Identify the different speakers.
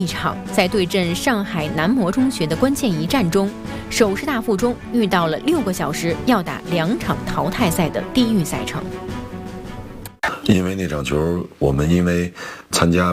Speaker 1: 一场在对阵上海南模中学的关键一战中，首师大附中遇到了6个小时要打2场淘汰赛的地狱赛程。
Speaker 2: 因为那场球，我们因为参加